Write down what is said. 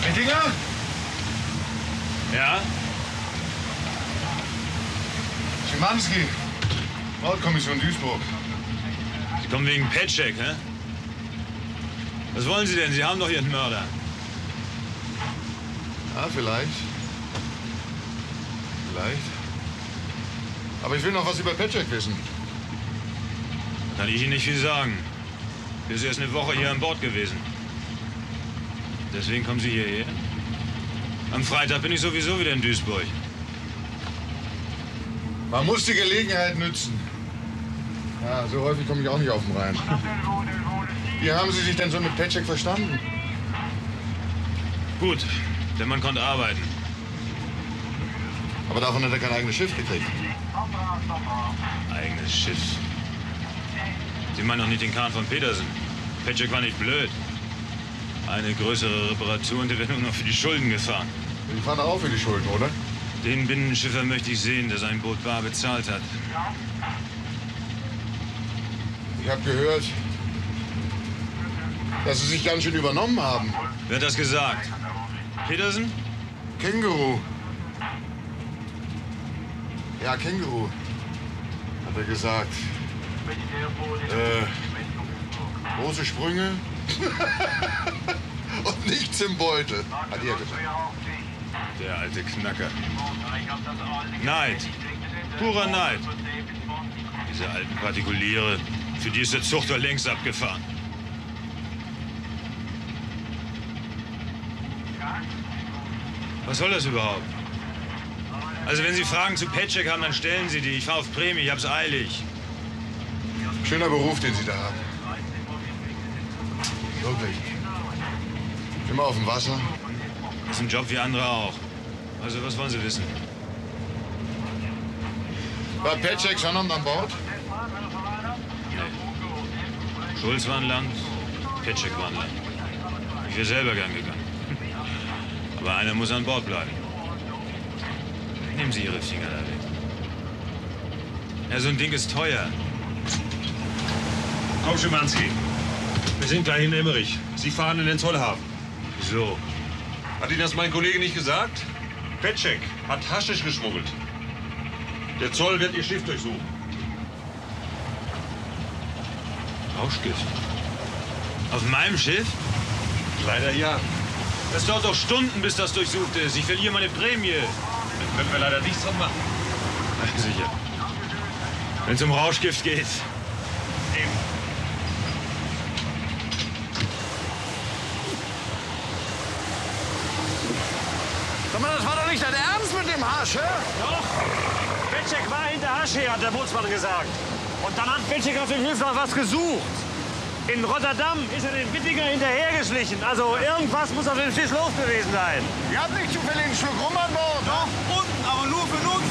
Ettinger? Ja? Schimanski, Mordkommission Duisburg. Sie kommen wegen Petschek, hä? Was wollen Sie denn? Sie haben doch Ihren Mörder. Ja, vielleicht. Vielleicht. Aber ich will noch was über Petschek wissen. Kann ich Ihnen nicht viel sagen. Er ist erst eine Woche hier an Bord gewesen. Deswegen kommen Sie hierher? Am Freitag bin ich sowieso wieder in Duisburg. Man muss die Gelegenheit nützen. Ja, so häufig komme ich auch nicht auf den Rhein. Wie haben Sie sich denn so mit Petschek verstanden? Gut, der Mann konnte arbeiten. Aber davon hat er kein eigenes Schiff gekriegt. Eigenes Schiff. Sie meinen doch nicht den Kahn von Petersen. Petschek war nicht blöd. Eine größere Reparatur und der wird nur noch für die Schulden gefahren. Die fahren auch für die Schulden, oder? Den Binnenschiffer möchte ich sehen, der sein Boot bar bezahlt hat. Ich habe gehört, dass Sie sich ganz schön übernommen haben. Wer hat das gesagt? Petersen? Känguru. Ja, Känguru, hat er gesagt. Große Sprünge und nichts im Beutel, hat er gesagt. Der alte Knacker. Neid. Purer Neid. Diese alten Partikuliere, für die ist der Zuchter längst abgefahren. Was soll das überhaupt? Also wenn Sie Fragen zu Petschek haben, dann stellen Sie die. Ich fahre auf Prämie, ich hab's eilig. Schöner Beruf, den Sie da haben. Wirklich. Immer auf dem Wasser. Das ist ein Job wie andere auch. Also was wollen Sie wissen? War Petschek schon an Bord? Nee. Schulz war an Land, Petschek war an Land. Ich wäre selber gern gegangen. Aber einer muss an Bord bleiben. Nehmen Sie Ihre Finger da weg. Ja, so ein Ding ist teuer. Komm, Schimanski. Wir sind gleich in Emmerich. Sie fahren in den Zollhafen. Wieso? Hat Ihnen das mein Kollege nicht gesagt? Petschek hat Haschisch geschmuggelt. Der Zoll wird Ihr Schiff durchsuchen. Rauschgift? Auf meinem Schiff? Leider ja. Das dauert doch Stunden, bis das durchsucht ist. Ich verliere meine Prämie. Da können wir leider nichts dran machen. Na, sicher. Wenn es um Rauschgift geht. Eben. Sag mal, das war doch nicht dein Ernst mit dem Hasch, hä? Doch. Petschek war hinter Hasch her, hat der Bootsmann gesagt. Und dann hat Petschek auf dem Schiff noch was gesucht. In Rotterdam ist er den Wittinger hinterhergeschlichen. Also irgendwas muss auf dem Schiff los gewesen sein. Ihr habt nicht zufällig einen Schluck Rum an Bord, ne? Unten, aber nur für Not.